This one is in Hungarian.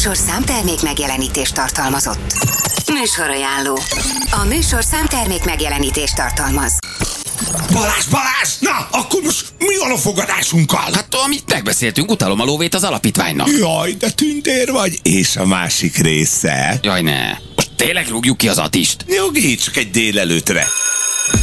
műsor számtermék megjelenítést tartalmazott. Műsorajánló. A műsor számtermék megjelenítést tartalmaz. Balázs! Na, akkor most mi van a fogadásunkkal? Hát amit megbeszéltünk, utalom a lóvét az alapítványnak. Jaj, de tündér vagy. És a másik része? Jaj, ne. Most tényleg rúgjuk ki az Attist? Nyugi, csak egy délelőtre.